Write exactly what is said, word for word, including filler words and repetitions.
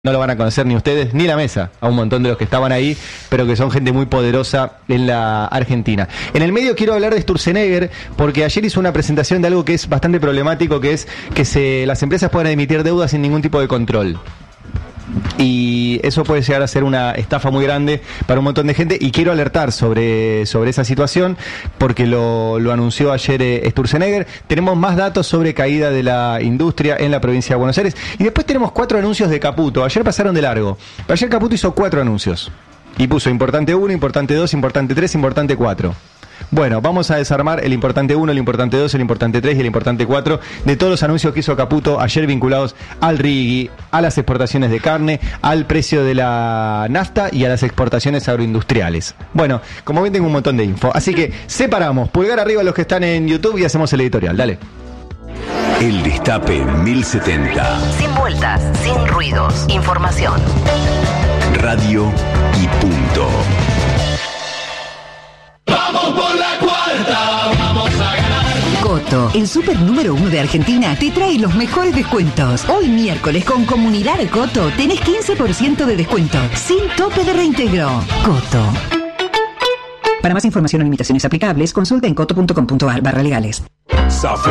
No lo van a conocer ni ustedes ni la mesa, a un montón de los que estaban ahí, pero que son gente muy poderosa en la Argentina. En el medio quiero hablar de Sturzenegger, porque ayer hizo una presentación de algo que es bastante problemático, que es que se, las empresas pueden emitir deudas sin ningún tipo de control. Y eso puede llegar a ser una estafa muy grande para un montón de gente, y quiero alertar sobre, sobre esa situación porque lo, lo anunció ayer eh, Sturzenegger. Tenemos más datos sobre caída de la industria en la provincia de Buenos Aires, y después tenemos cuatro anuncios de Caputo. Ayer pasaron de largo, pero ayer Caputo hizo cuatro anuncios y puso importante uno, importante dos, importante tres, importante cuatro. Bueno, vamos a desarmar el importante uno, el importante dos, el importante tres y el importante cuatro de todos los anuncios que hizo Caputo ayer vinculados al RIGI, a las exportaciones de carne, al precio de la nafta y a las exportaciones agroindustriales. Bueno, como ven tengo un montón de info, así que separamos, pulgar arriba los que están en YouTube y hacemos el editorial, dale. El Destape mil setenta. Sin vueltas, sin ruidos, información. Radio y punto. ¡Vamos por la cuarta! ¡Vamos a ganar! Coto, el super número uno de Argentina, te trae los mejores descuentos. Hoy miércoles con Comunidad Coto tenés quince por ciento de descuento, sin tope de reintegro. Coto. Para más información o limitaciones aplicables, consulta en coto punto com punto ar barra legales.